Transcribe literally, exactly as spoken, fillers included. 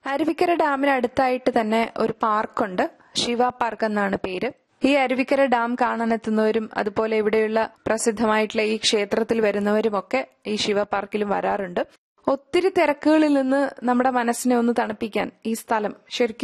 അരുവിക്കര ഡാമിന് അടുത്തായിട്ട് തന്നെ ഒരു പാർക്കുണ്ട്. ശിവ പാർക്ക് എന്നാണ് പേര്. ഈ അരുവിക്കര ഡാം കാണാനെത്തുന്നവരും അതുപോലെ ഇവിടെയുള്ള പ്രസിദ്ധമായിട്ടുള്ള ഈ ക്ഷേത്രത്തിൽ വരുന്നവരുമൊക്കെ ഈ ശിവ പാർക്കിലും വരാറുണ്ട്. ഒത്തിരി തിരക്കുകളിൽ നിന്ന് നമ്മുടെ മനസ്സിനെ ഒന്ന് തണുപ്പിക്കാൻ ഈ സ്ഥലം ശരിക്കും